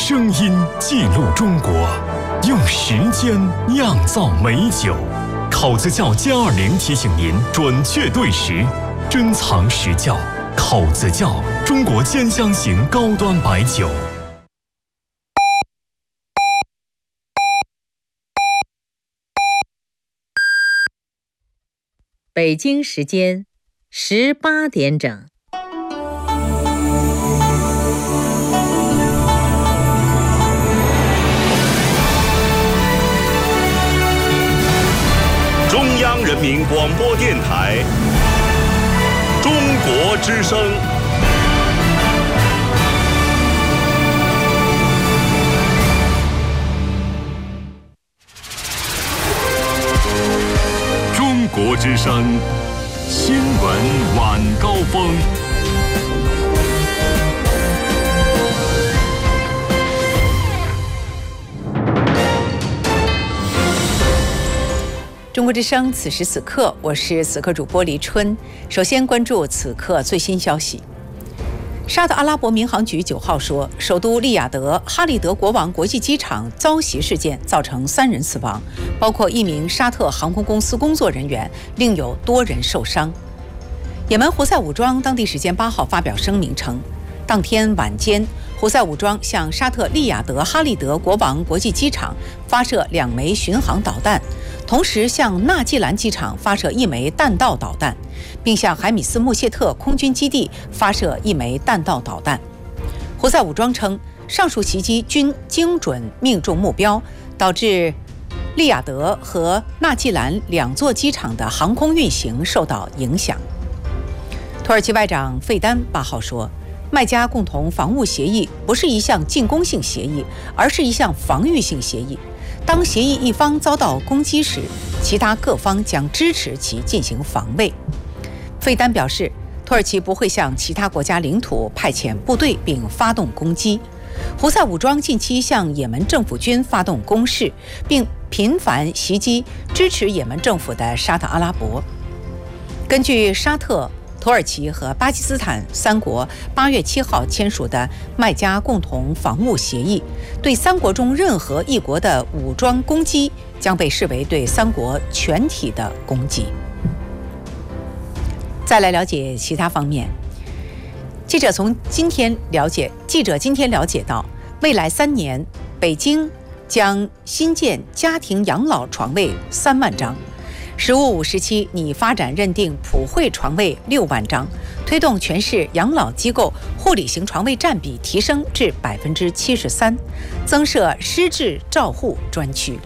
声音记录中国，用时间酿造美酒。口子窖+20提醒您准确对时，珍藏实窖。口子窖，中国兼香型高端白酒。 北京时间18点整。 中央人民广播电台中国之声。 中国之声新闻晚高峰。 中国之声，此时此刻，我是此刻主播黎春。首先关注此刻最新消息。沙特阿拉伯民航局9号说，首都利雅得哈利德国王国际机场遭袭事件造成3人死亡，包括1名沙特航空公司工作人员，另有多人受伤。也门胡塞武装当地时间8号发表声明称，当天晚间，胡塞武装向沙特利雅得哈利德国王国际机场发射2枚巡航导弹，同时向纳季兰机场发射1枚弹道导弹，并向海米斯穆谢特空军基地发射1枚弹道导弹。胡塞武装称，上述袭击均精准命中目标，导致利雅得和纳季兰2座机场的航空运行受到影响。土耳其外长费丹8号说，麦加共同防务协议不是一项进攻性协议，而是一项防御性协议。当协议一方遭到攻击时，其他各方将支持其进行防卫。费丹表示，土耳其不会向其他国家领土派遣部队并发动攻击。胡塞武装近期向也门政府军发动攻势，并频繁袭击支持也门政府的沙特阿拉伯。根据沙特、土耳其和巴基斯坦3国8月7号签署的麦加共同防务协议，对3国中任何一国的武装攻击将被视为对3国全体的攻击。再来了解其他方面，记者今天了解到，未来3年，北京将新建家庭养老床位3万张。15-5时期拟发展认定普惠床位6万张，推动全市养老机构护理型床位占比提升至73%，增设失智照护专区。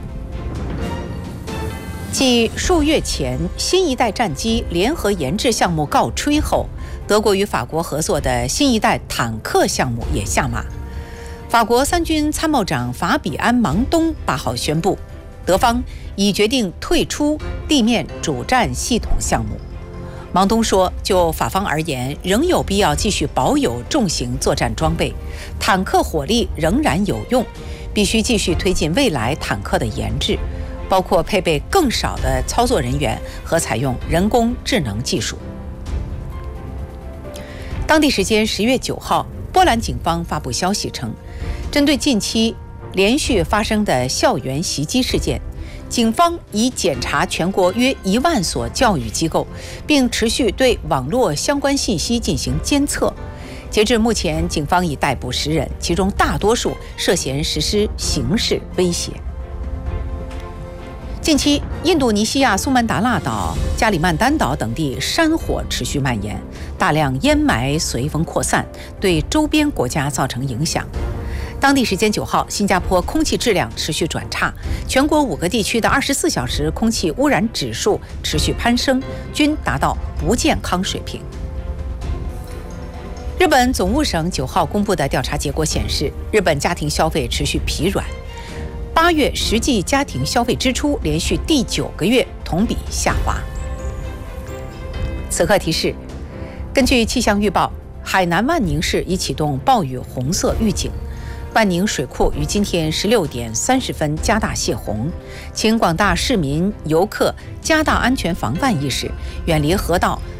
继数月前新一代战机联合研制项目告吹后，德国与法国合作的新一代坦克项目也下马。法国3军参谋长法比安·芒东8号宣布，德方已决定退出地面主战系统项目。芒东说，就法方而言，仍有必要继续保有重型作战装备，坦克火力仍然有用，必须继续推进未来坦克的研制，包括配备更少的操作人员和采用人工智能技术。当地时间10月9号，波兰警方发布消息称，针对近期连续发生的校园袭击事件，警方已检查全国约1万所教育机构，并持续对网络相关信息进行监测。截至目前，警方已逮捕10人，其中大多数涉嫌实施刑事威胁。近期，印度尼西亚苏门答腊岛、加里曼丹岛等地山火持续蔓延，大量烟霾随风扩散，对周边国家造成影响。当地时间9号，新加坡空气质量持续转差，全国5个地区的24小时空气污染指数持续攀升，均达到不健康水平。日本总务省9号公布的调查结果显示，日本家庭消费持续疲软，8月实际家庭消费支出连续第9个月同比下滑。此刻提示，根据气象预报，海南万宁市已启动暴雨红色预警。万宁水库于今天16点30分加大泄洪，请广大市民游客加大安全防范意识，远离河道